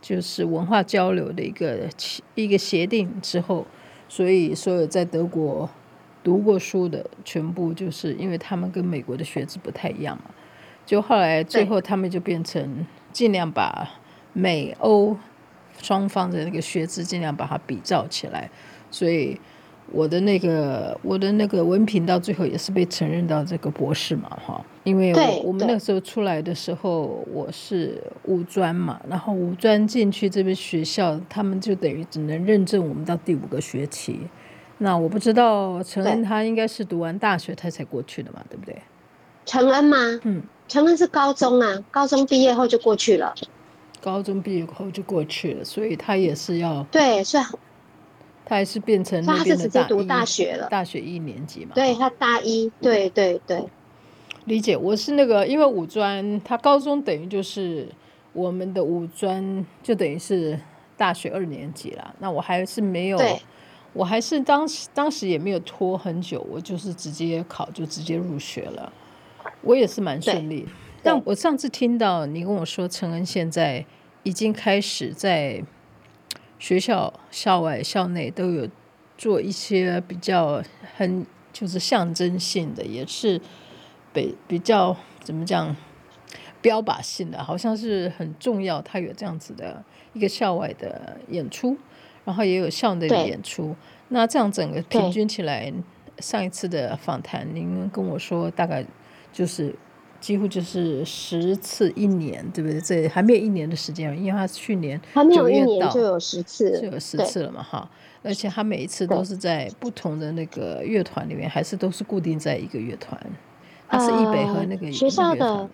就是文化交流的一个协定之后，所以所有在德国读过书的全部就是因为他们跟美国的学制不太一样嘛，就后来最后他们就变成尽量把美欧双方的那个学制尽量把它比照起来，所以我的那个文凭到最后也是被承认到这个博士嘛，哈，因为我们那个时候出来的时候我是五专嘛，然后五专进去这边学校，他们就等于只能认证我们到第5个学期。那我不知道承恩他应该是读完大学他才过去的嘛，对不对？ 承恩吗？承恩是高中啊，高中毕业后就过去了。 高中毕业后就过去了，所以他也是要对，所以他还是变成那他是直接读大学了， 大学1年级嘛。 对，他大一，对对对， 理解。我是那个，因为五专他高中等于就是我们的五专就等于是大学2年级啦。那我还是没有，我还是当时也没有拖很久，我就是直接考就直接入学了，我也是蛮顺利的。但我上次听到你跟我说承恩现在已经开始在学校校外校内都有做一些比较就是象征性的，也是比较怎么讲标靶性的，好像是很重要，他有这样子的一个校外的演出，然后也有校内的演出。那这样整个平均起来，上一次的访谈您跟我说大概就是几乎就是10次1年，对不对？这还没有1年的时间，因为他去年还没有 9月 1年到就有10次， 就有10次了嘛，哈。而且他每一次都是在不同的那个乐团里面，还是都是固定在一个乐团。他是艺北和那个学校的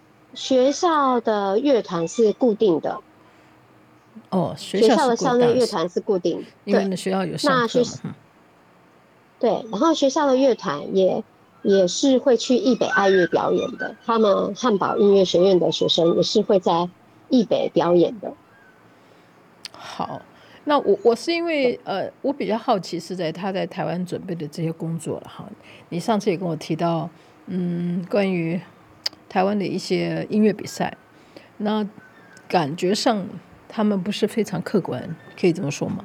乐团是固定的。 哦， 学校的校内乐团是固定的， 因为那学校有上课嘛。 对，然后学校的乐团也是会去艺北爱乐表演的，他们汉堡音乐学院的学生也是会在艺北表演的。 好，那我是因为我比较好奇是他在台湾准备的这些工作了哈。你上次也跟我提到，关于台湾的一些音乐比赛，那感觉上他们不是非常客观，可以这么说吗？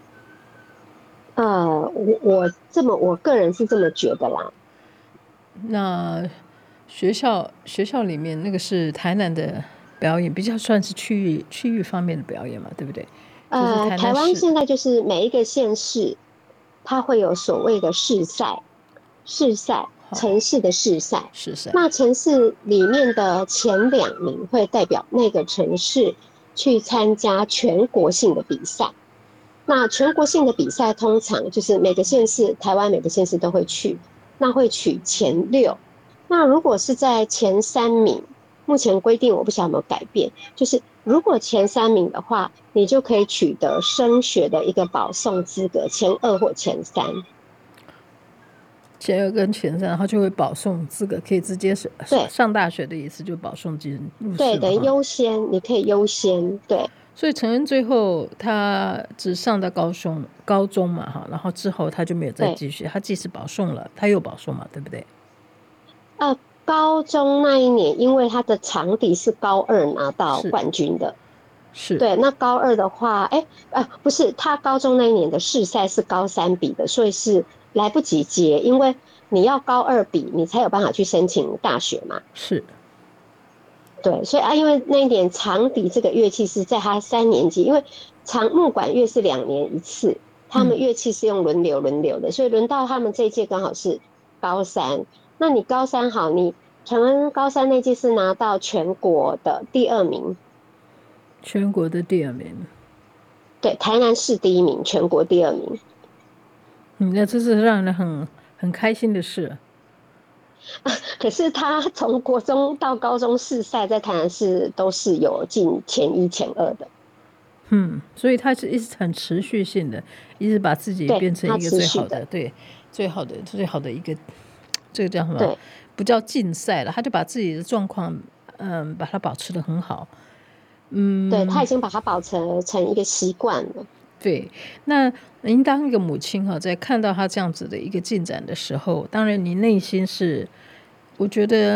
我个人是这么觉得啦。 那学校里面那个是台南的表演，比较算是区域方面的表演嘛，对不对？就是台湾现在就是每一个县市，它会有所谓的市赛，城市的市赛。那城市里面的前2名会代表那个城市去参加全国性的比赛。那全国性的比赛通常就是每个县市，台湾每个县市都会去，那会取前6。那如果是在前3名，目前规定我不晓得有没有改变，就是如果前3名的话，你就可以取得升学的一个保送资格，前2或前3。 前2跟前3，然后就会保送资格，可以直接上大学的意思，就保送进入试。 对，等于优先，你可以优先。对， 所以承恩最后他只上到高中嘛，哈，然后之后他就没有再继续。他即使保送了，他又保送嘛，对不对？ 高中那一年，因为他的长笛是高2拿到冠军的， 是对。那高2的话，不是，他高中那一年的试赛是高3比的，所以是来不及接，因为你要高2比，你才有办法去申请大学嘛。 是， 对，所以因为那一年长笛这个乐器是在他3年级，因为木管乐是2年1次，他们乐器是用轮流的，所以轮到他们这一届刚好是高3。那你高3好，你承恩高3那届是拿到全国的第2名， 全国的第2名， 对，台南市第1名，全国第2名。 那这是让人很开心的事。 可是他从国中到高中试赛，在台南市都是有进前1、前2的。 所以他是一直很持续性的，一直把自己变成一个最好的，对，最好的一个，这个叫什么？不叫竞赛了，他就把自己的状况，把它保持得很好。 对，他已经把它保持成一个习惯了。 对，那您当一个母亲哈，在看到他这样子的一个进展的时候，当然你内心是，我觉得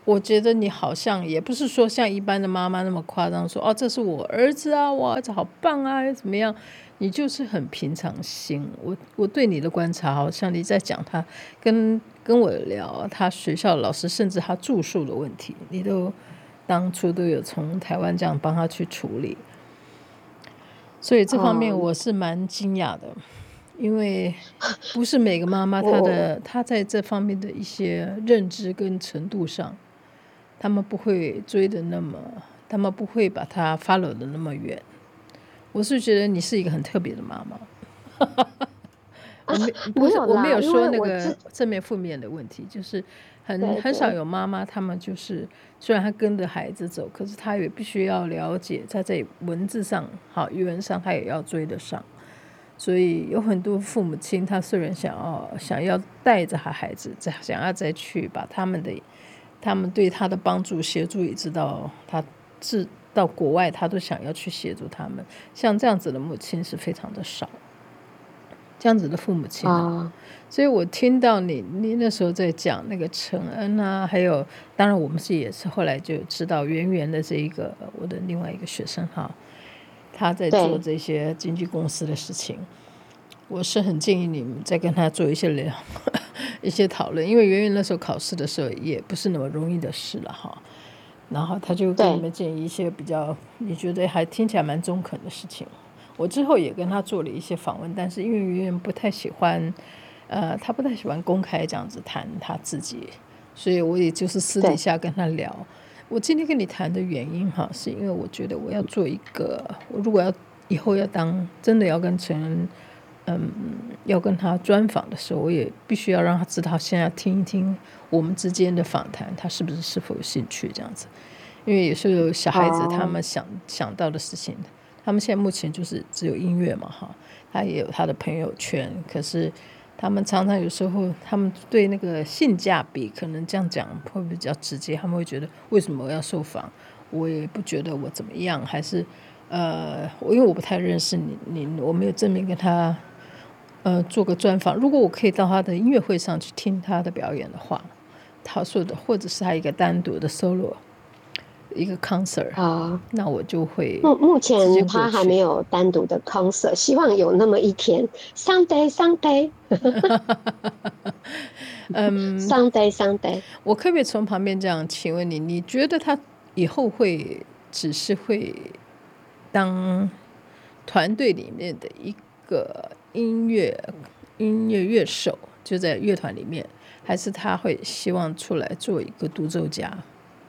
我觉得你好像也不是说像一般的妈妈那么夸张，说哦这是我儿子啊，我儿子好棒啊，怎么样？你就是很平常心。我对你的观察，好像你在讲他跟我聊他学校老师，甚至他住宿的问题，你都当初都有从台湾这样帮他去处理，所以这方面我是蛮惊讶的。因为不是每个妈妈她在这方面的一些认知跟程度上，他们不会追的那么，他们不会把它 follow 的那么远。我是觉得你是一个很特别的妈妈。我没有说那个正面负面的问题，就是很少有妈妈，他们就是虽然她跟着孩子走，可是她也必须要了解，在文字上好语文上她也要追得上。所以有很多父母亲，他虽然想要带着孩子，想要再去把他们对他的帮助协助，一直到他到国外，他都想要去协助他们。像这样子的母亲是非常的少，这样子的父母亲所以我听到你那时候在讲那个陈恩啊，还有当然我们也是后来就知道圆圆的这一个我的另外一个学生他在做这些经纪公司的事情，我是很建议你们再跟他做一些讨论，因为圆圆那时候考试的时候也不是那么容易的事了然后他就给你们建议一些比较你觉得还听起来蛮中肯的事情。我之后也跟他做了一些访问，但是因为圆圆不太喜欢他不太喜欢公开这样子谈他自己，所以我也就是私底下跟他聊。我今天跟你谈的原因是因为我觉得我要做一个，我如果以后真的要跟陈恩要跟他专访的时候，我也必须要让他知道，现在听一听我们之间的访谈，他是否有兴趣这样子。因为有时候小孩子他们想到的事情，他们现在目前就是只有音乐嘛他也有他的朋友圈，可是他们常常有时候他们对那个性价比，可能这样讲会比较直接，他们会觉得为什么我要受访，我也不觉得我怎么样，还是因为我不太认识你，我没有正面跟他做个专访。如果我可以到他的音乐会上去听他的表演的话，他说的或者是他一个单独的 solo 一个 concert 那我就会目前他还没有单独的 concert， 希望有那么一天 someday someday 我可不可以从旁边这样请问你觉得他以后只是会当团队里面的一个音乐乐手，就在乐团里面，还是他会希望出来做一个独奏家？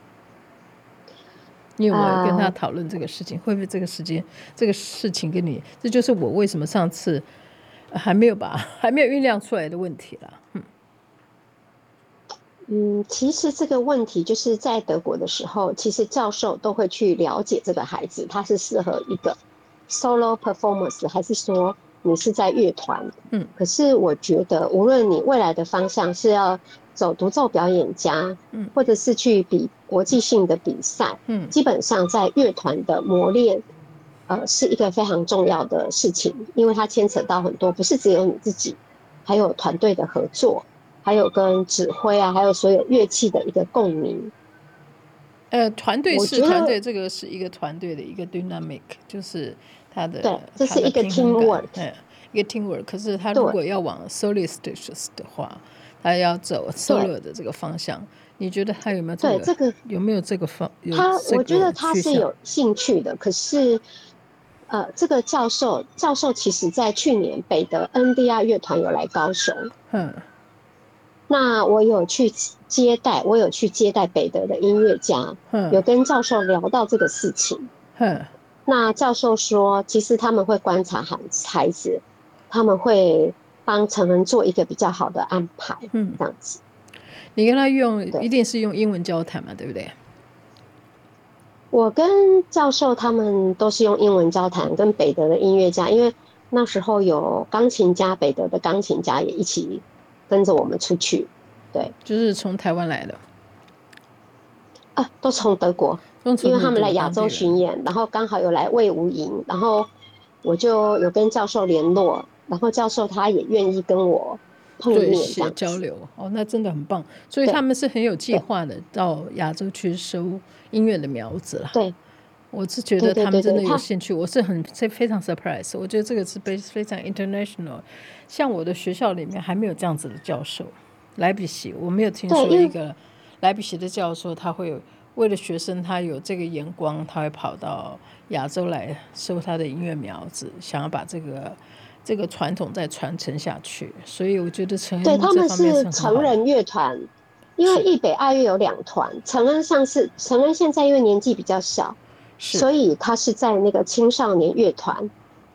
你有没有跟他讨论这个事情？会不会这个事情跟你，这就是我为什么上次还没有酝酿出来的问题了。 其实这个问题就是在德国的时候，其实教授都会去了解这个孩子，他是适合一个 solo performance 还是说你是在乐团。可是我觉得无论你未来的方向是要走独奏表演家，或者是去比国际性的比赛，基本上在乐团的磨练是一个非常重要的事情，因为它牵扯到很多，不是只有你自己，还有团队的合作，还有跟指挥还有所有乐器的一个共鸣。 团队是团队，这个是一个团队的一个 dynamic， 就是它的对，这是一个 teamwork， 一个 teamwork。可是他如果要往 solist 的话，他要走 solo 的这个方向，你觉得他有没有这个有没有这个我觉得他是有兴趣的，可是这个教授其实在去年北德 NDR 乐团有来高雄，那我有去接待北德的音乐家，有跟教授聊到这个事情。那教授说，其实他们会观察孩子，他们会帮成人做一个比较好的安排，这样子。 你跟他一定是用英文交谈嘛，对不对？ 我跟教授他们都是用英文交谈，跟北德的音乐家，因为那时候有钢琴家，北德的钢琴家也一起跟着我们出去。对， 就是从台湾来的都从德国，因为他们来亚洲巡演，然后刚好有来魏武营，然后我就有跟教授联络，然后教授他也愿意跟我碰面这样交流。那真的很棒。所以他们是很有计划的到亚洲去收音乐的苗子了。 对， 我是觉得他们真的有兴趣，我是非常 surprise。我觉得这个是非常 international。像我的学校里面还没有这样子的教授，莱比锡我没有听说一个莱比锡的教授他会为了学生他有这个眼光，他会跑到亚洲来收他的音乐苗子，想要把这个传统再传承下去。所以我觉得承恩对他们是成人乐团，因为艺北爱乐有2团，承恩现在因为年纪比较小，所以他是在那个青少年乐团。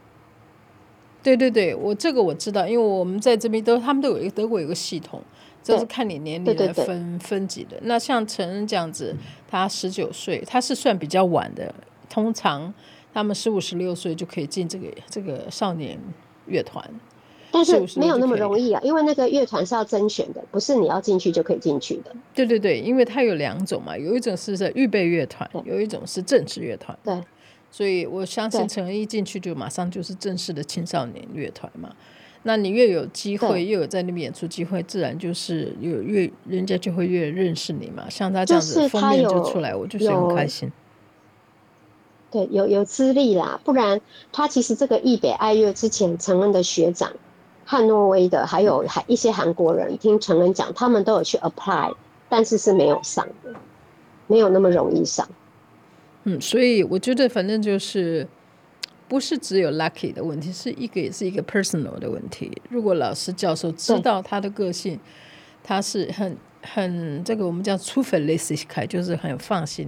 对，我知道，因为我们在这边他们都有德国有个系统，就是看你年龄来分级的。那像承恩这样子，他19岁，他是算比较晚的，通常他们15、16岁就可以进这个少年乐团。 但是没有那么容易啊，因为那个乐团是要甄选的，不是你要进去就可以进去的。 对，因为它有2种嘛，有一种是在预备乐团，有一种是正式乐团。 对。 所以我相信承恩一进去就马上就是正式的青少年乐团嘛。那你越有机会，又有在那边演出机会，自然就是人家就会越认识你嘛。像他这样子封面就出来，我就是很开心。 对，有资历啦，不然他其实这个艺北爱乐之前承恩的学长，汉诺威的，还有一些韩国人，听承恩讲，他们都有去 apply， 但是没有上的，没有那么容易上。 所以我觉得反正就是不是只有 lucky 的问题，也是一个 personal 的问题。如果老师教授知道他的个性，他是很这个我们叫 zuverlässigkeit，就是很放心。